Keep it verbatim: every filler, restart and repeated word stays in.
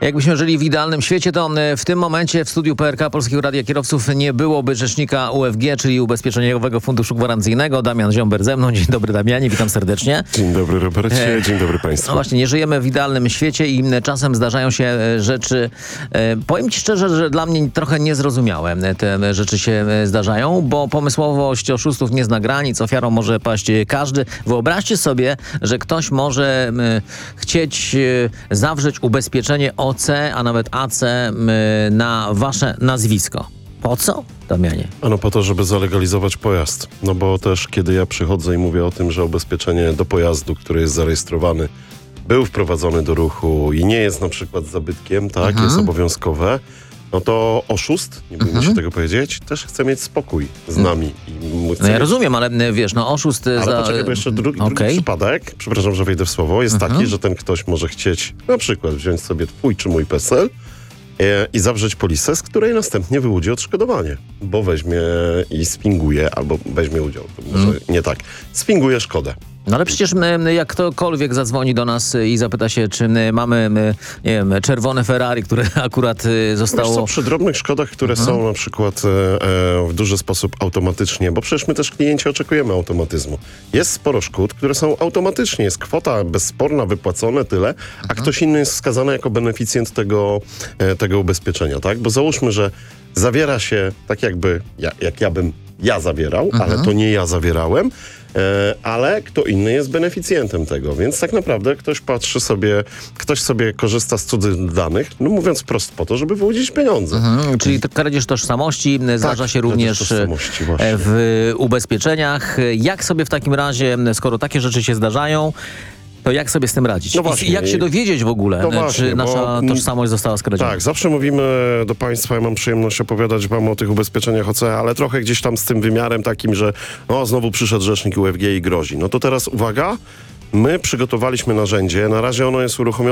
Jakbyśmy żyli w idealnym świecie, to w tym momencie w studiu P R K Polskiego Radia Kierowców nie byłoby rzecznika U F G, czyli Ubezpieczeniowego Funduszu Gwarancyjnego. Damian Ziomber ze mną. Dzień dobry, Damianie, witam serdecznie. Dzień dobry, Robercie. Dzień dobry Państwu. No właśnie, nie żyjemy w idealnym świecie i czasem zdarzają się rzeczy, powiem Ci szczerze, że dla mnie trochę niezrozumiałe te rzeczy się zdarzają, bo pomysłowość oszustów nie zna granic, ofiarą może paść każdy. Wyobraźcie sobie, że ktoś może chcieć zawrzeć ubezpieczenie O C, a nawet A C na wasze nazwisko. Po co, Damianie? Ano po to, żeby zalegalizować pojazd. No bo też kiedy ja przychodzę i mówię o tym, że ubezpieczenie do pojazdu, który jest zarejestrowany, był wprowadzony do ruchu i nie jest na przykład zabytkiem, tak, mhm. jest obowiązkowe, no to oszust, nie bójmy mhm. się tego powiedzieć, też chce mieć spokój z nami. I no ja mieć... rozumiem, ale wiesz, no oszust... Ale za... poczekaj, bo jeszcze drugi, okay. drugi przypadek, przepraszam, że wejdę w słowo, jest mhm. taki, że ten ktoś może chcieć na przykład wziąć sobie twój czy mój PESEL e, i zawrzeć polisę, z której następnie wyłudzi odszkodowanie, bo weźmie i sfinguje, albo weźmie udział, to może mhm. nie tak, sfinguje szkodę. No ale przecież my, jak ktokolwiek zadzwoni do nas i zapyta się, czy my mamy, my, nie wiem, czerwone Ferrari, które akurat zostało... Wiesz co, przy drobnych szkodach, które mhm. są na przykład e, e, w duży sposób automatycznie, bo przecież my też klienci oczekujemy automatyzmu. Jest sporo szkód, które są automatycznie, jest kwota bezsporna, wypłacone, tyle, mhm. a ktoś inny jest wskazany jako beneficjent tego, e, tego ubezpieczenia, tak? Bo załóżmy, że zawiera się tak jakby, ja, jak ja bym ja zawierał, mhm. ale to nie ja zawierałem, E, ale kto inny jest beneficjentem tego, więc tak naprawdę ktoś patrzy sobie, ktoś sobie korzysta z cudzych danych, no mówiąc wprost po to, żeby wyłudzić pieniądze. Mhm, czyli kradzież tożsamości zdarza tak, się również w ubezpieczeniach. Jak sobie w takim razie, skoro takie rzeczy się zdarzają, to jak sobie z tym radzić? No właśnie, I jak się dowiedzieć w ogóle, no właśnie, czy nasza bo, tożsamość została skradziona? Tak, zawsze mówimy do Państwa, ja mam przyjemność opowiadać Wam o tych ubezpieczeniach O C, ale trochę gdzieś tam z tym wymiarem takim, że no znowu przyszedł rzecznik U F G i grozi. No to teraz uwaga, my przygotowaliśmy narzędzie, na razie ono jest uruchomione